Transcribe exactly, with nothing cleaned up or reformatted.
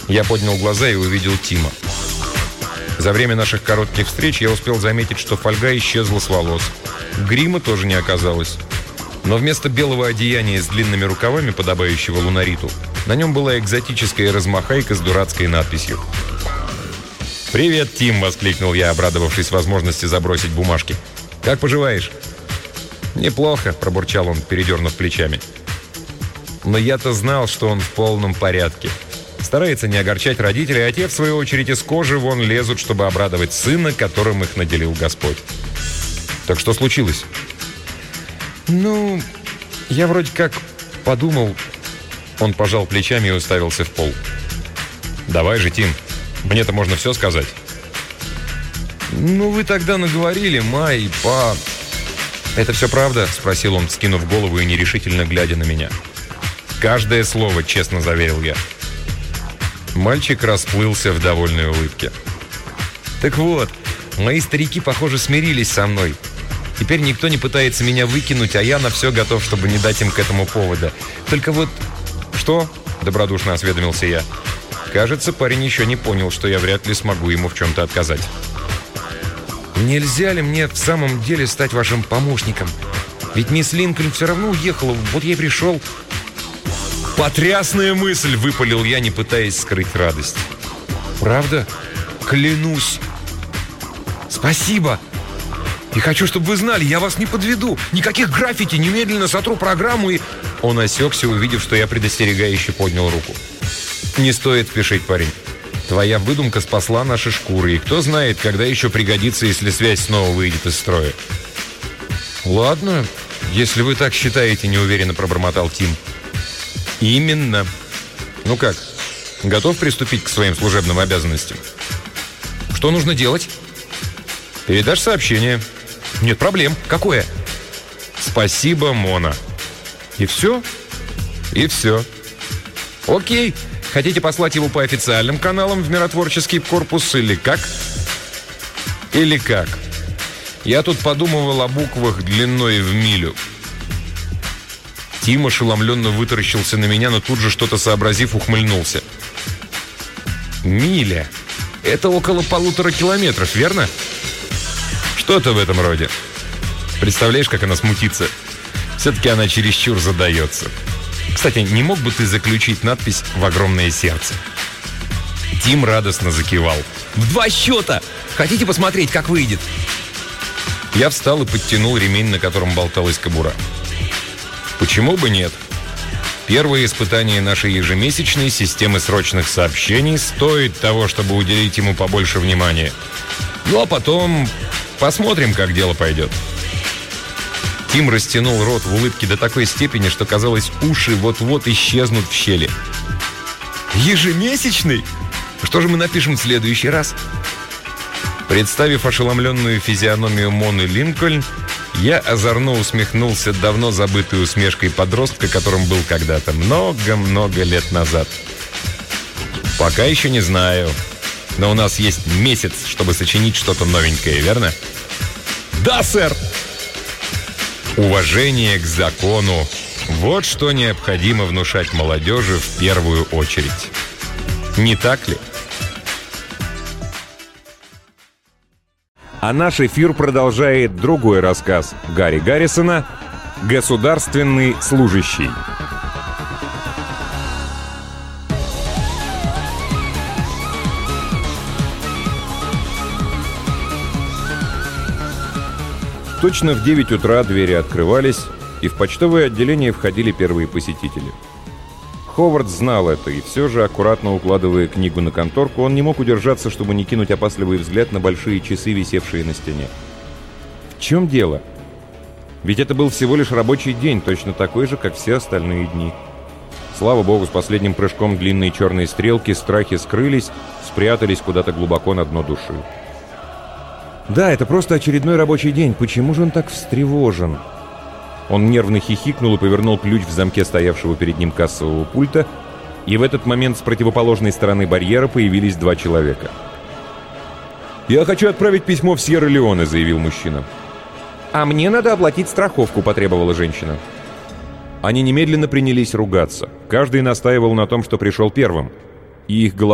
Я поднял глаза и увидел Тима. За время наших коротких встреч я успел заметить, что фольга исчезла с волос. Грима тоже не оказалось. Но вместо белого одеяния с длинными рукавами, подобающего лунариту, на нем была экзотическая размахайка с дурацкой надписью. «Привет, Тим!» — воскликнул я, обрадовавшись возможности забросить бумажки. «Как поживаешь?» «Неплохо», — пробурчал он, передернув плечами. Но я-то знал, что он в полном порядке. Старается не огорчать родителей, а те, в свою очередь, из кожи вон лезут, чтобы обрадовать сына, которым их наделил Господь. «Так что случилось?» «Ну, я вроде как подумал...» Он пожал плечами и уставился в пол. «Давай же, Тим, мне-то можно все сказать». «Ну, вы тогда наговорили, ма и па...» «Это все правда?» — спросил он, скинув голову и нерешительно глядя на меня. «Каждое слово», — честно заверил я. Мальчик расплылся в довольной улыбке. «Так вот, мои старики, похоже, смирились со мной. Теперь никто не пытается меня выкинуть, а я на все готов, чтобы не дать им к этому повода. Только вот...» «Что?» — добродушно осведомился я. Кажется, парень еще не понял, что я вряд ли смогу ему в чем-то отказать. «Нельзя ли мне в самом деле стать вашим помощником? Ведь мисс Линкольн все равно уехала, вот я и пришел». «Потрясная мысль!» — выпалил я, не пытаясь скрыть радость. «Правда? Клянусь!» «Спасибо! И хочу, чтобы вы знали, я вас не подведу. Никаких граффити, немедленно сотру программу и...» Он осекся, увидев, что я предостерегающе поднял руку. «Не стоит спешить, парень. Твоя выдумка спасла наши шкуры, и кто знает, когда еще пригодится, если связь снова выйдет из строя». «Ладно, если вы так считаете», — неуверенно пробормотал Тим. «Именно. Ну как, готов приступить к своим служебным обязанностям?» «Что нужно делать?» «Передашь сообщение». «Нет проблем. Какое?» «Спасибо, Мона». «И все?» «И все». «Окей. Хотите послать его по официальным каналам в миротворческий корпус или как?» «Или как? Я тут подумывал о буквах длиной в милю». Тим ошеломленно вытаращился на меня, но тут же, что-то сообразив, ухмыльнулся. «Миля? Это около полутора километров, верно?» «Что-то в этом роде. Представляешь, как она смутится? Все-таки она чересчур задается. Кстати, не мог бы ты заключить надпись в огромное сердце?» Тим радостно закивал. «В два счета! Хотите посмотреть, как выйдет?» Я встал и подтянул ремень, на котором болталась кобура. «Почему бы нет? Первое испытание нашей ежемесячной системы срочных сообщений стоит того, чтобы уделить ему побольше внимания. Ну а потом посмотрим, как дело пойдет». Тим растянул рот в улыбке до такой степени, что, казалось, уши вот-вот исчезнут в щели. «Ежемесячный? Что же мы напишем в следующий раз?» Представив ошеломленную физиономию Моны Линкольн, я озорно усмехнулся давно забытой усмешкой подростка, которым был когда-то много-много лет назад. «Пока еще не знаю, но у нас есть месяц, чтобы сочинить что-то новенькое, верно?» «Да, сэр!» Уважение к закону – вот что необходимо внушать молодежи в первую очередь. Не так ли? А наш эфир продолжает другой рассказ Гарри Гаррисона «Государственный служащий». Точно в девять утра двери открывались, и в почтовое отделение входили первые посетители. Ховард знал это, и все же, аккуратно укладывая книгу на конторку, он не мог удержаться, чтобы не кинуть опасливый взгляд на большие часы, висевшие на стене. В чем дело? Ведь это был всего лишь рабочий день, точно такой же, как все остальные дни. Слава богу, с последним прыжком длинные черные стрелки страхи скрылись, спрятались куда-то глубоко на дно души. Да, это просто очередной рабочий день. Почему же он так встревожен? Он нервно хихикнул и повернул ключ в замке стоявшего перед ним кассового пульта, и в этот момент с противоположной стороны барьера появились два человека. «Я хочу отправить письмо в Сьерра-Леоне», — заявил мужчина. «А мне надо оплатить страховку», — потребовала женщина. Они немедленно принялись ругаться. Каждый настаивал на том, что пришел первым, и их голова